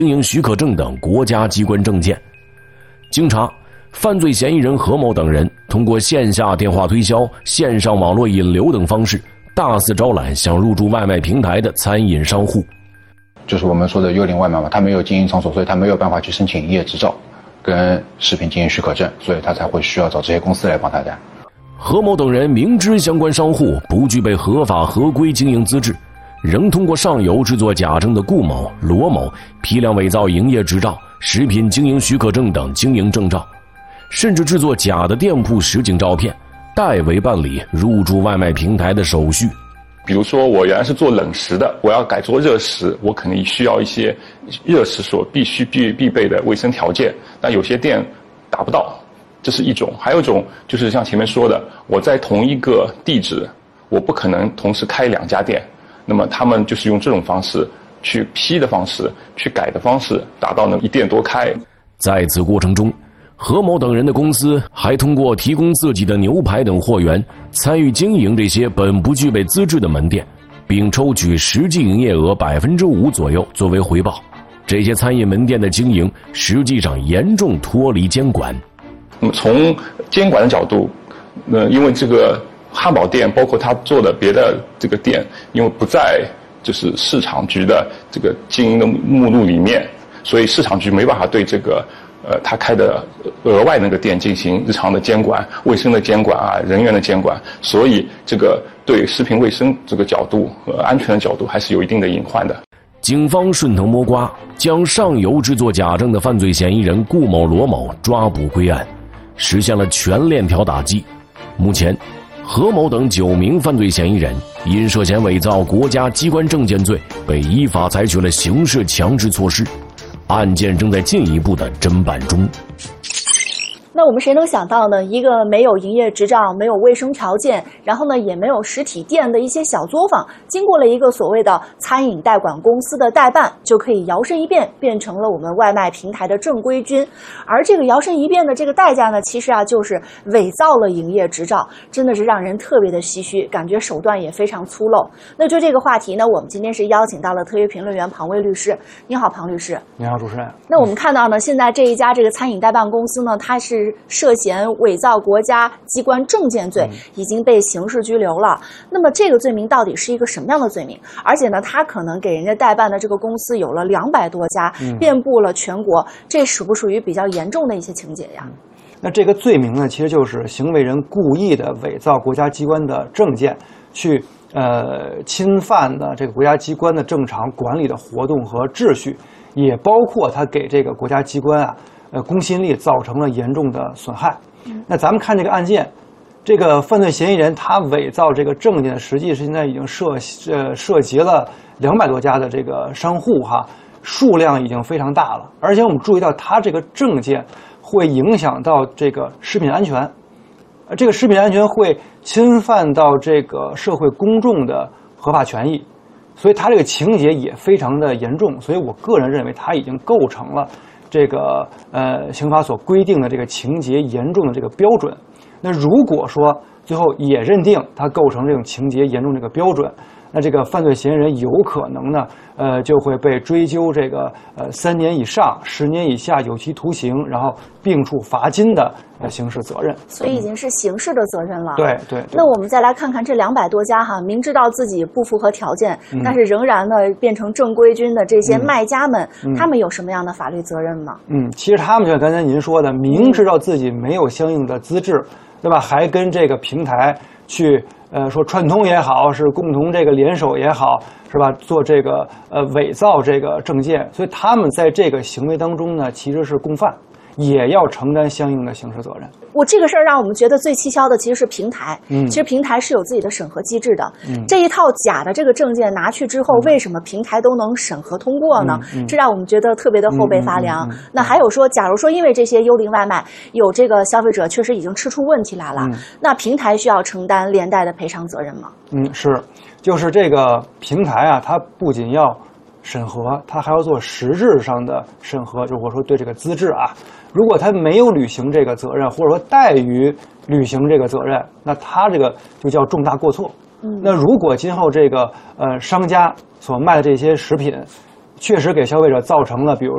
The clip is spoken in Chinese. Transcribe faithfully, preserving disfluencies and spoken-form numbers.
经营许可证等国家机关证件。经查，犯罪嫌疑人何某等人通过线下电话推销、线上网络引流等方式，大肆招揽想入驻外卖平台的餐饮商户。 就是我们说的幽灵外卖嘛，他没有经营场所，所以他没有办法去申请营业执照跟食品经营许可证，所以他才会需要找这些公司来帮他干。 何某等人明知相关商户不具备合法合规经营资质，仍通过上游制作假证的顾某、罗某批量伪造营业执照、食品经营许可证等经营证照，甚至制作假的店铺实景照片，代为办理入驻外卖平台的手续。 比如说我原来是做冷食的，我要改做热食，我肯定需要一些热食所必须必必备的卫生条件，但有些店达不到，这是一种。还有一种就是像前面说的，我在同一个地址，我不可能同时开两家店，那么他们就是用这种方式去批的方式、去改的方式，达到能一店多开。 在此过程中，何某等人的公司还通过提供自己的牛排等货源，参与经营这些本不具备资质的门店，并抽取实际营业额百分之五左右作为回报。这些餐饮门店的经营实际上严重脱离监管。 那么从监管的角度，呃，因为这个汉堡店包括他做的别的这个店，因为不在就是市场局的这个经营的目录里面，所以市场局没办法对这个呃他开的额外那个店进行日常的监管、卫生的监管啊、人员的监管，所以这个对食品卫生这个角度和、呃、安全的角度还是有一定的隐患的。 警方顺藤摸瓜，将上游制作假证的犯罪嫌疑人顾某、罗某抓捕归案，实现了全链条打击。目前，何某等九名犯罪嫌疑人因涉嫌伪造国家机关证件罪，被依法采取了刑事强制措施，案件正在进一步的侦办中。 那我们谁能想到呢？一个没有营业执照、没有卫生条件，然后呢也没有实体店的一些小作坊，经过了一个所谓的餐饮代管公司的代办，就可以摇身一变变成了我们外卖平台的正规军。而这个摇身一变的这个代价呢，其实啊就是伪造了营业执照，真的是让人特别的唏嘘，感觉手段也非常粗陋。那就这个话题呢，我们今天是邀请到了特约评论员庞威律师。你好，庞律师。 你好，主持人。 那我们看到呢，现在这一家这个餐饮代办公司呢，它是涉嫌伪造国家机关证件罪，已经被刑事拘留了。那么这个罪名到底是一个什么样的罪名？而且呢，他可能给人家代办的这个公司有了两百多家， 嗯、 遍布了全国，这属不属于比较严重的一些情节呀？ 嗯、那这个罪名呢，其实就是行为人故意的伪造国家机关的证件，去呃侵犯的这个国家机关的正常管理的活动和秩序，也包括他给这个国家机关啊。呃，公信力造成了严重的损害。那咱们看这个案件，这个犯罪嫌疑人他伪造这个证件，实际是现在已经涉呃涉及了两百多家的这个商户哈，数量已经非常大了。而且我们注意到，他这个证件会影响到这个食品安全，呃，这个食品安全会侵犯到这个社会公众的合法权益，所以他这个情节也非常的严重。所以我个人认为，他已经构成了这个呃刑法所规定的这个情节严重的这个标准。那如果说最后也认定他构成这种情节严重这个标准，那这个犯罪嫌疑人有可能呢，呃，就会被追究这个呃三年以上十年以下有期徒刑，然后并处罚金的呃刑事责任。 所以已经是刑事的责任了。 对对。 那我们再来看看这两百多家哈，明知道自己不符合条件，嗯、但是仍然呢变成正规军的这些卖家们，嗯、他们有什么样的法律责任吗？ 嗯，其实他们就像刚才您说的，明知道自己没有相应的资质，对吧？还跟这个平台去。呃，说串通也好，是共同这个联手也好，是吧？做这个呃伪造这个证件，所以他们在这个行为当中呢，其实是共犯，也要承担相应的刑事责任。 我这个事儿让我们觉得最蹊跷的其实是平台， 嗯， 其实平台是有自己的审核机制的， 嗯， 这一套假的这个证件拿去之后，嗯、为什么平台都能审核通过呢？ 嗯嗯、 这让我们觉得特别的后背发凉。 嗯嗯嗯嗯、 那还有说，假如说因为这些幽灵外卖有这个消费者确实已经吃出问题来了，嗯、那平台需要承担连带的赔偿责任吗？ 嗯，是，就是这个平台啊，它不仅要审核，它还要做实质上的审核，就是我说对这个资质啊。如果他没有履行这个责任，或者说怠于履行这个责任，那他这个就叫重大过错。 嗯， 那如果今后这个呃商家所卖的这些食品，确实给消费者造成了比如